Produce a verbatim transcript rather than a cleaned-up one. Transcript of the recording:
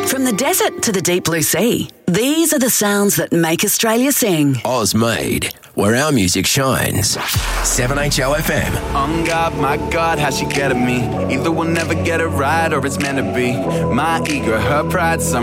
From the desert to the deep blue sea, these are the sounds that make Australia sing. Oz made, where our music shines. seven H O F M. On God, my God, how she get at me. Either we'll never get it right or it's meant to be. My ego, her pride, some